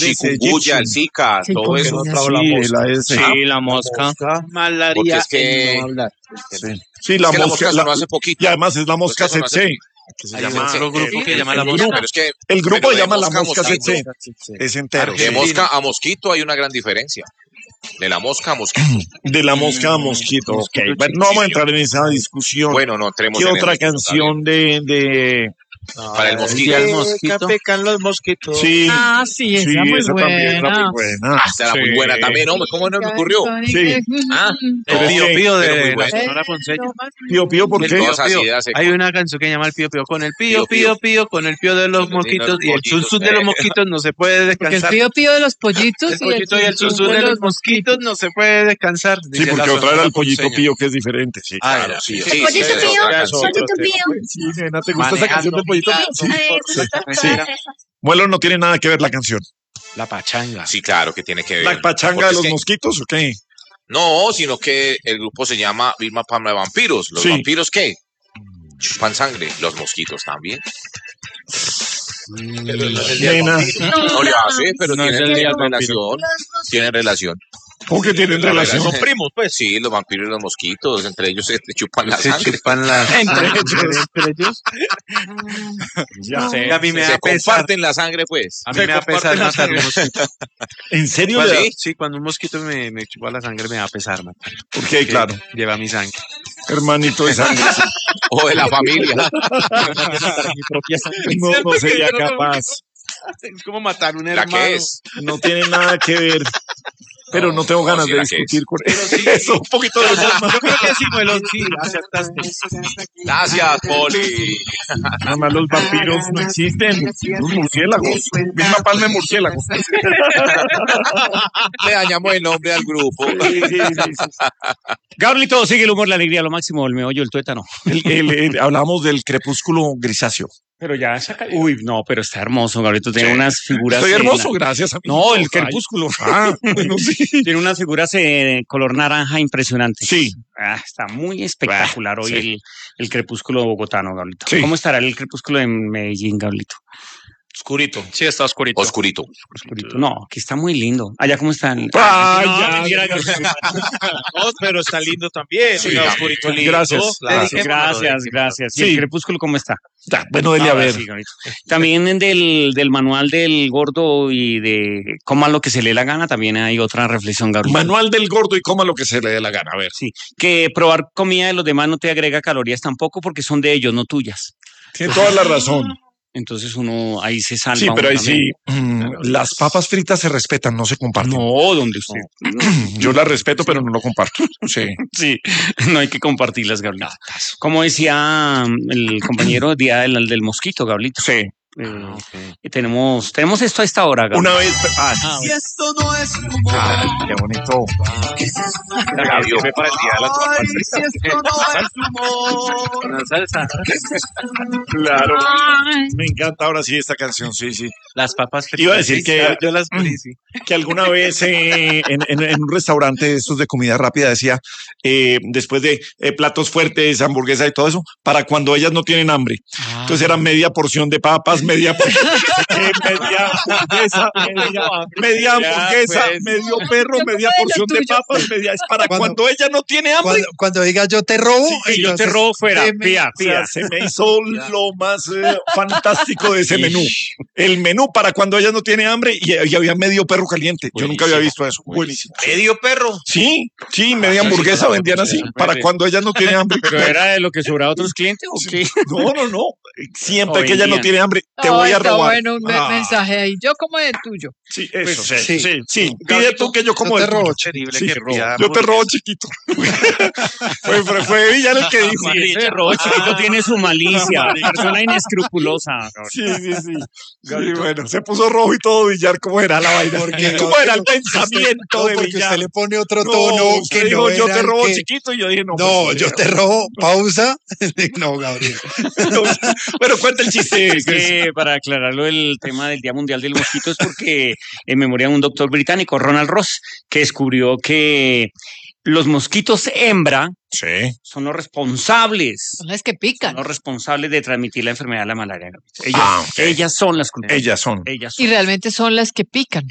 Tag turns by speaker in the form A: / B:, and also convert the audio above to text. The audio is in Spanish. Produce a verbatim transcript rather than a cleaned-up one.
A: chikungunya, el Zika, todo eso.
B: No trajo la mosca.
C: Sí,
D: Sí, la mosca.
A: Porque
C: Malaria
A: es que,
C: en no hablar.
B: Sí, sí la,
A: es que la
B: mosca,
A: mosca
B: la-
A: sonó hace poquito.
B: y además es la mosca
A: Pues eso no hace-
B: tsetse. Que se
C: Hay
B: llama,
C: otro grupo
B: el,
C: que llama la
B: el
C: mosca.
B: grupo,
A: Pero es que
B: el grupo
A: pero
B: se
A: de
B: llama la
A: mosca a
B: mosca
A: mosquito,
B: tsetse. Es entero.
A: de mosca a mosquito hay una gran diferencia. De la mosca a mosquito.
B: De la mosca a mosquito. Ok, bueno, no vamos a entrar en esa discusión.
A: Bueno, no entremos
B: ¿Qué
A: en
B: otra
A: eso,
B: canción de, de...
A: Para el mosquito.
C: El mosquito. Pecan los mosquitos.
B: Sí,
D: Ah, sí, esa
B: sí,
D: muy
B: esa también era muy
D: buena.
B: buena.
A: Esta era muy
B: Sí.
A: buena también, hombre. ¿Cómo no me ocurrió?
B: Sí.
A: Ah,
C: El
B: No,
C: pío
B: sí,
C: pío
A: pero muy
C: de la
A: bueno.
C: Sonora Ponceña.
B: Pío, pío, ¿por
C: El
B: qué?
C: pío,
A: Todas
C: pío.
A: así de hace-
C: Hay una canción que se llama el pío pío. Con el pío
A: Pío, pío.
C: pío pío, con el pío de los mosquitos y el
A: pollitos,
C: zunzun de los
A: eh.
C: mosquitos no se puede
D: Porque el
C: descansar.
D: pío pío de los pollitos
C: El pollito y el zunzun de los mosquitos no se puede descansar.
B: Sí,
C: dice
B: porque
C: la
B: otra era
C: Sonora
B: el pollito
C: Ponceña.
B: pío, que es diferente. Sí,
C: Ah,
B: claro,
C: ya,
B: sí.
C: sí,
B: sí.
A: sí,
E: Pollito
A: sí,
E: pío,
A: otra canción.
E: pollito pío.
B: Sí, nena, ¿te gusta esa canción del pollito pío? Sí.
E: A ver,
B: Sí. Bueno, no tiene nada que ver la canción.
C: La pachanga.
A: Sí, claro que tiene que ver.
B: ¿La pachanga
A: Porque
B: de
A: es
B: los
A: que-
B: mosquitos o qué?
A: No, sino que el grupo se llama Vilma Palma de Vampiros. ¿Los
B: Sí.
A: vampiros qué? Chupan sangre. Los mosquitos también.
B: Nena,
A: No le hace, pero
C: No es
A: tienen
C: el día del
A: relación. Tienen relación.
B: ¿cómo que tienen relación?
A: Son primos, pues. Sí, los vampiros y los mosquitos. Entre ellos se chupan la
C: Se
A: sangre.
C: chupan la...
B: Entre ellos.
C: Entre ellos.
B: Ya.
C: Sí, a mí me
A: Se
C: da pesar.
A: comparten la sangre, pues.
C: A mí me da pesar matar un mosquito.
B: ¿En serio?
A: Pues
B: le da-
A: sí.
C: Sí, cuando un mosquito me, me chupa la sangre me da pesar matar.
B: Ok, claro.
C: Lleva mi sangre.
B: Hermanito de sangre.
A: O de la familia.
B: No, no sería capaz.
C: Es como matar un
A: ¿La
C: hermano.
A: que es?
B: No tiene nada que ver. Pero no,
A: No,
B: tengo
A: no,
B: ganas
A: sí,
B: de
A: la que
B: discutir
A: es.
B: con
C: Pero sí.
B: eso. Un poquito de los
C: Yo creo que sí, Muelón, sí, acertaste.
A: Gracias, Poli.
B: Además, los vampiros no existen. Los murciélagos. Misma palma de murciélago.
A: Le dañamos el nombre al grupo.
B: Sí, sí, sí, sí.
D: Gabrielito, sigue el humor, la alegría, lo máximo, el meollo, el tuétano.
B: El- el- el- hablamos del crepúsculo grisáceo.
D: Pero ya saca. Uy, no, pero está hermoso, Gabrielito. Tiene
B: Sí.
D: unas figuras.
B: Estoy
D: eh,
B: hermoso,
D: na-
B: gracias a mí.
D: No, el
B: Ay.
D: crepúsculo.
B: Ah, bueno, sí.
D: Tiene unas figuras de color naranja impresionantes.
B: Sí.
D: Ah, está muy espectacular hoy
B: sí.
D: el, el crepúsculo bogotano, Gabrielito.
B: Sí.
D: ¿Cómo estará el crepúsculo en Medellín, Gabrielito?
C: Oscurito. Sí, está oscurito.
A: Oscurito.
D: Oscurito. No, aquí está muy lindo. Allá, ¿cómo están?
B: Ay,
D: No,
B: ya,
D: mentira,
B: ya.
D: Gabrielito.
C: No, pero está lindo también.
B: Sí,
C: Mira,
B: ya.
C: oscurito lindo.
B: Gracias.
C: Dediquémoslo,
D: Gracias,
C: dediquémoslo.
D: gracias. ¿Y
B: Sí.
D: el crepúsculo cómo está?
B: Ya, bueno, dele a
D: Ahora
B: ver.
D: sí, Gabrielito. También en del, del manual del gordo y de coma lo que se le dé la gana, también hay otra reflexión, Gabrielito.
B: Manual del gordo y coma lo que se le dé la gana. A ver.
D: Sí, que probar comida de los demás no te agrega calorías tampoco porque son de ellos, no tuyas.
B: Tiene toda la razón.
D: Entonces uno ahí se salva.
B: Sí, pero
D: uno
B: ahí
D: también.
B: sí. mm, las papas fritas se respetan, no se comparten.
D: No, donde usted.
B: Yo las respeto, pero no lo comparto. Sí.
D: Sí, no hay que compartirlas, Gabrielito. Como decía mm, el compañero día del, del mosquito, Gabrielito.
B: Sí.
D: Eh, tenemos, tenemos esto a esta hora, Gabrielito.
B: Una vez. Ah,
D: Ah,
E: Y esto no es humor.
B: ay, qué bonito.
A: Gabriel, me parecía la
E: Ay, si esto no es humor.
C: Una salsa.
B: Claro. Me encanta ahora sí esta canción, sí, sí.
C: Las papas fritas.
B: Iba a decir
C: Sí,
B: que-
C: yo las pedí, sí.
B: Que alguna vez eh, en, en- en un restaurante de estos de comida rápida decía, eh, después de eh, platos fuertes, hamburguesa y todo eso, para cuando ellas no tienen hambre. Entonces era media porción de papas, media, por- eh, media hamburguesa, media, media hamburguesa,
C: pues.
B: medio perro, media
E: Bueno,
B: porción de
E: tuyo.
B: papas, media es para
F: Cuando-
B: cuando, ella no tiene hambre.
F: Cuando, cuando diga yo te robo,
D: Y yo te
F: entonces,
D: robo fuera,
F: deme-
D: pía,
B: O sea,
D: pía.
B: se me hizo lo más eh, fantástico de ese menú. El menú para cuando ella no tiene hambre y, y había medio perro caliente. Yo nunca había visto eso. Buenísimo.
C: Medio perro.
B: Sí, sí, media hamburguesa vendían así para cuando ella no tiene hambre.
D: ¿Pero era de lo que sobraba a otros clientes o qué?
B: No, no, no. Siempre
D: O
B: que ella no
D: vendían.
B: tiene hambre, te
E: No,
B: voy a
E: está
B: robar.
E: bueno un me-
B: Ah,
E: mensaje ahí. Yo como el tuyo.
B: Sí, eso,
D: Pues,
B: sí,
F: sí.
B: sí, sí. Pide tú que yo como
F: yo
B: el
F: te robo,
B: tuyo.
C: Terrible
B: Sí,
C: que pida
B: yo te robo
C: hamburguesa.
B: chiquito. fue, fue, fue Villar el que dijo.
D: Sí, ese robo chiquito tiene su malicia, persona inescrupulosa.
B: Sí, sí, sí. Sí, bueno, se puso rojo y todo Villar, ¿cómo era la vaina?
F: Porque
B: ¿Cómo era el pensamiento
F: No,
B: de
F: porque
B: Villar?
F: usted le pone otro
B: No,
F: tono
B: usted
F: que
B: dijo,
F: no
B: yo
F: era
B: te
F: el
B: robo
F: que-
B: chiquito y yo dije, no.
F: No,
B: pues,
F: yo te robo, pausa. No, Gabriel.
B: Pero cuenta el chiste.
D: Es que para aclararlo el tema del Día Mundial del Mosquito es porque en memoria de un doctor británico, Ronald Ross, que descubrió que los mosquitos hembra
B: Sí.
D: son los responsables,
E: Son las que
D: son
E: pican.
D: los responsables de transmitir la enfermedad de la malaria. Ellas,
B: Ah, ok.
D: ellas son las culpables.
B: Ellas son.
D: Ellas
E: Y
D: son.
E: realmente son las que pican.